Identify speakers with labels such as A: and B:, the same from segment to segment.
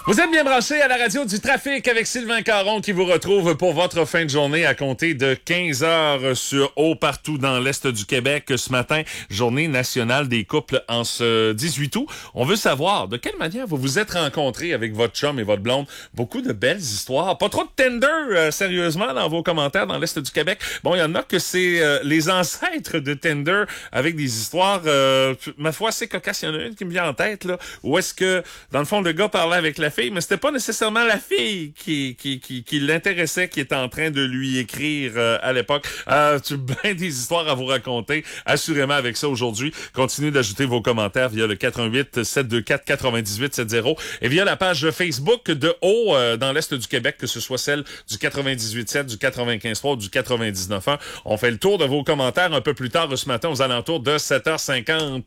A: Vous êtes bien branchés à la radio du trafic avec Sylvain Caron qui vous retrouve pour votre fin de journée à compter de 15 heures sur Eau partout dans l'Est du Québec. Ce matin, journée nationale des couples en ce 18 août. On veut savoir de quelle manière vous vous êtes rencontrés avec votre chum et votre blonde. Beaucoup de belles histoires. Pas trop de Tinder, sérieusement, dans vos commentaires dans l'Est du Québec. Bon, il y en a que c'est les ancêtres de Tinder avec des histoires, ma foi, assez cocasses. Il y en a une qui me vient en tête, là, où est-ce que, dans le fond, le gars parlait avec la fille, mais c'était pas nécessairement la fille qui l'intéressait, qui était en train de lui écrire à l'époque. Tu as bien des histoires à vous raconter, assurément avec ça aujourd'hui. Continuez d'ajouter vos commentaires via le 88 724 98 70 et via la page Facebook de Haut dans l'Est du Québec, que ce soit celle du 98.7, du 95.3 ou du 99.1. On fait le tour de vos commentaires un peu plus tard ce matin aux alentours de 7h50.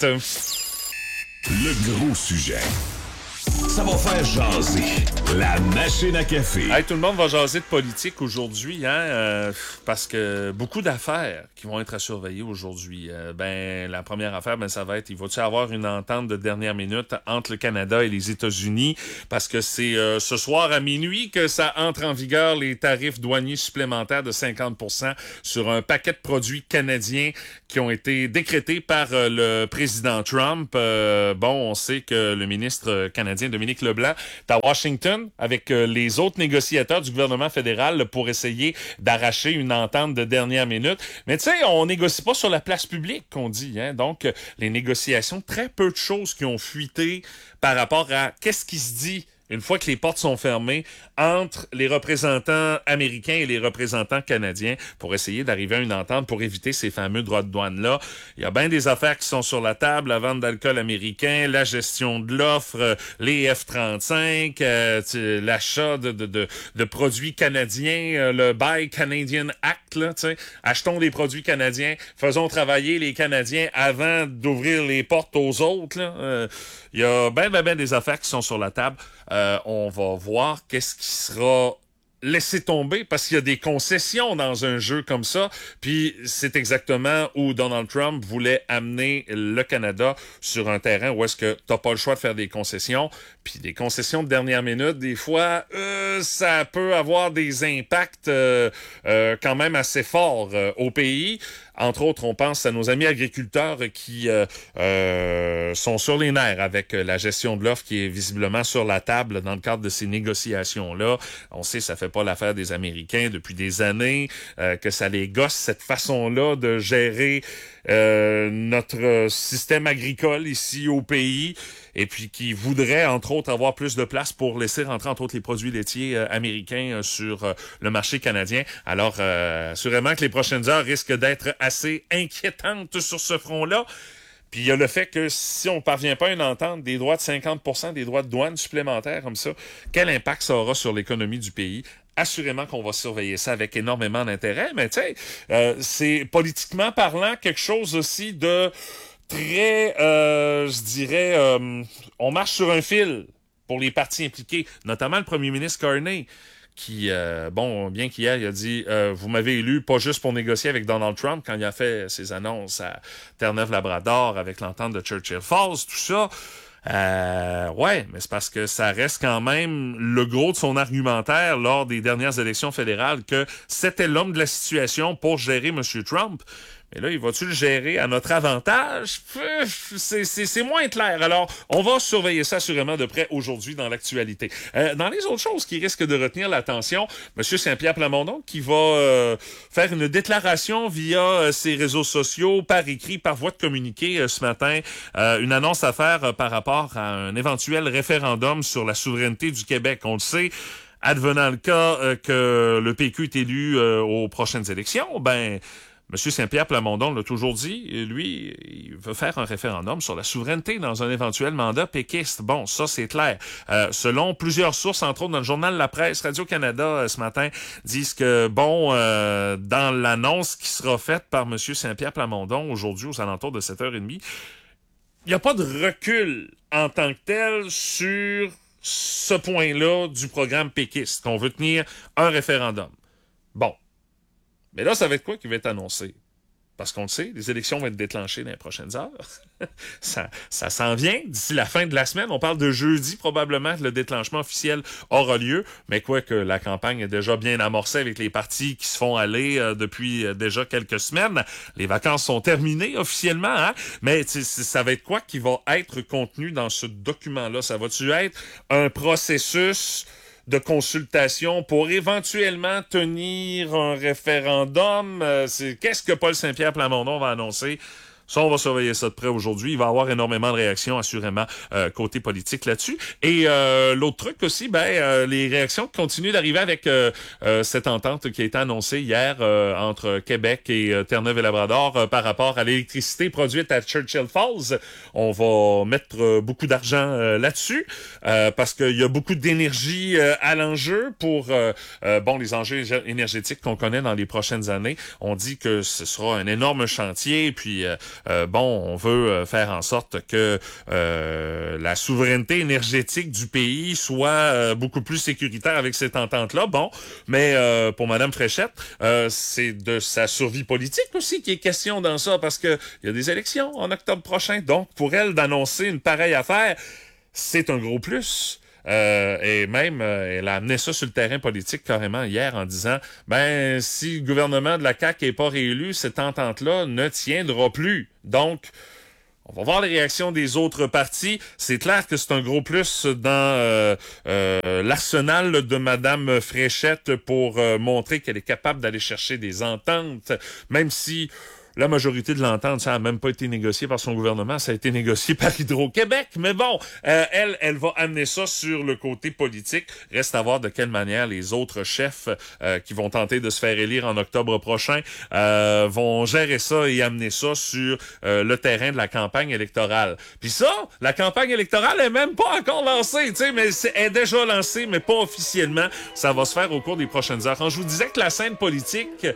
B: Le gros sujet. Ça va faire jaser. La machine à café.
A: Hey, tout le monde va jaser de politique aujourd'hui, parce que beaucoup d'affaires qui vont être à surveiller aujourd'hui. La première affaire, ça va être, il va-t-il avoir une entente de dernière minute entre le Canada et les États-Unis, parce que c'est ce soir à minuit que ça entre en vigueur les tarifs douaniers supplémentaires de 50% sur un paquet de produits canadiens qui ont été décrétés par le président Trump. On sait que le ministre canadien Dominique Leblanc est à Washington avec les autres négociateurs du gouvernement fédéral pour essayer d'arracher une entente de dernière minute. Mais tu sais, on négocie pas sur la place publique, qu'on dit. Donc, les négociations, très peu de choses qui ont fuité par rapport à qu'est-ce qui se dit une fois que les portes sont fermées entre les représentants américains et les représentants canadiens pour essayer d'arriver à une entente pour éviter ces fameux droits de douane-là. Il y a bien des affaires qui sont sur la table, la vente d'alcool américain, la gestion de l'offre, les F-35, l'achat de produits canadiens, le Buy Canadian Act, là, achetons des produits canadiens, faisons travailler les Canadiens avant d'ouvrir les portes aux autres. Là. Il y a ben des affaires qui sont sur la table. On va voir qu'est-ce qui sera laissé tomber parce qu'il y a des concessions dans un jeu comme ça. Puis c'est exactement où Donald Trump voulait amener le Canada sur un terrain où est-ce que t'as pas le choix de faire des concessions. Puis des concessions de dernière minute, des fois, ça peut avoir des impacts quand même assez forts au pays. Entre autres, on pense à nos amis agriculteurs qui sont sur les nerfs avec la gestion de l'offre qui est visiblement sur la table dans le cadre de ces négociations-là. On sait, ça fait pas l'affaire des Américains depuis des années, que ça les gosse cette façon-là de gérer notre système agricole ici au pays, et puis qui voudrait, entre autres, avoir plus de place pour laisser rentrer, entre autres, les produits laitiers américains sur le marché canadien. Alors, assurément que les prochaines heures risquent d'être assez inquiétantes sur ce front-là. Puis il y a le fait que si on parvient pas à une entente, des droits de 50%, des droits de douane supplémentaires comme ça, quel impact ça aura sur l'économie du pays? Assurément qu'on va surveiller ça avec énormément d'intérêt, mais tu sais, c'est politiquement parlant quelque chose aussi de très, je dirais, on marche sur un fil pour les partis impliqués, notamment le premier ministre Carney, qui, bien qu'hier, il a dit vous m'avez élu pas juste pour négocier avec Donald Trump quand il a fait ses annonces à Terre-Neuve-Labrador avec l'entente de Churchill Falls, tout ça. Mais c'est parce que ça reste quand même le gros de son argumentaire lors des dernières élections fédérales que c'était l'homme de la situation pour gérer M. Trump. Mais là, il va-tu le gérer à notre avantage? C'est moins clair. Alors, on va surveiller ça assurément de près aujourd'hui dans l'actualité. Dans les autres choses qui risquent de retenir l'attention, M. Saint-Pierre Plamondon qui va faire une déclaration via ses réseaux sociaux, par écrit, par voie de communiqué ce matin. Une annonce à faire par rapport à un éventuel référendum sur la souveraineté du Québec. On le sait, advenant le cas que le PQ est élu aux prochaines élections, M. Saint-Pierre Plamondon l'a toujours dit, lui, il veut faire un référendum sur la souveraineté dans un éventuel mandat péquiste. Bon, ça, c'est clair. Selon plusieurs sources, entre autres dans le journal La Presse, Radio-Canada, ce matin, disent que, dans l'annonce qui sera faite par M. Saint-Pierre Plamondon aujourd'hui aux alentours de 7h30, il n'y a pas de recul en tant que tel sur ce point-là du programme péquiste, qu'on veut tenir un référendum. Bon. Mais là, ça va être quoi qui va être annoncé? parce qu'on le sait, les élections vont être déclenchées dans les prochaines heures. ça s'en vient. D'ici la fin de la semaine, on parle de jeudi probablement que le déclenchement officiel aura lieu, mais quoi que la campagne est déjà bien amorcée avec les partis qui se font aller depuis déjà quelques semaines. Les vacances sont terminées officiellement, hein? Mais ça va être quoi qui va être contenu dans ce document-là? Ça va-tu être un processus de consultation pour éventuellement tenir un référendum? Qu'est-ce que Paul Saint-Pierre Plamondon va annoncer? Ça, on va surveiller ça de près aujourd'hui. Il va y avoir énormément de réactions, assurément, côté politique là-dessus. Et l'autre truc aussi, les réactions qui continuent d'arriver avec cette entente qui a été annoncée hier entre Québec et Terre-Neuve et Labrador par rapport à l'électricité produite à Churchill Falls. On va mettre beaucoup d'argent là-dessus parce qu'il y a beaucoup d'énergie à l'enjeu pour les enjeux énergétiques qu'on connaît dans les prochaines années. On dit que ce sera un énorme chantier, puis on veut faire en sorte que la souveraineté énergétique du pays soit beaucoup plus sécuritaire avec cette entente-là. Mais pour Mme Fréchette, c'est de sa survie politique aussi qui est question dans ça, parce que il y a des élections en octobre prochain. Donc, pour elle, d'annoncer une pareille affaire, c'est un gros plus. Et même, elle a amené ça sur le terrain politique carrément hier en disant, si le gouvernement de la CAQ n'est pas réélu, cette entente-là ne tiendra plus. Donc, on va voir les réactions des autres partis. C'est clair que c'est un gros plus dans l'arsenal de Mme Fréchette pour montrer qu'elle est capable d'aller chercher des ententes, même si la majorité de l'entente, ça n'a même pas été négocié par son gouvernement, ça a été négocié par Hydro-Québec. Mais elle va amener ça sur le côté politique. Reste à voir de quelle manière les autres chefs qui vont tenter de se faire élire en octobre prochain vont gérer ça et amener ça sur le terrain de la campagne électorale. Puis ça, la campagne électorale est même pas encore lancée, tu sais, mais elle est déjà lancée, mais pas officiellement. Ça va se faire au cours des prochaines heures. Quand je vous disais que la scène politique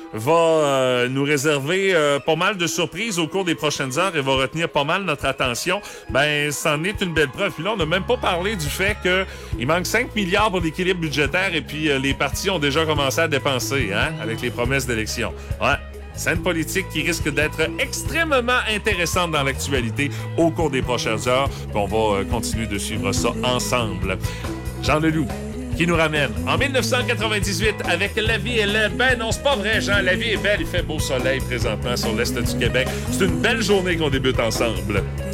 A: va nous réserver pas mal de surprises au cours des prochaines heures et va retenir pas mal notre attention, c'en est une belle preuve. Puis là, on n'a même pas parlé du fait qu'il manque 5 milliards pour l'équilibre budgétaire et puis les partis ont déjà commencé à dépenser, avec les promesses d'élection. Ouais. Scène politique qui risque d'être extrêmement intéressante dans l'actualité au cours des prochaines heures. Puis on va continuer de suivre ça ensemble. Jean Leloup, qui nous ramène en 1998 avec La vie est laide. Non, c'est pas vrai, Jean. La vie est belle. Il fait beau soleil présentement sur l'est du Québec. C'est une belle journée qu'on débute ensemble.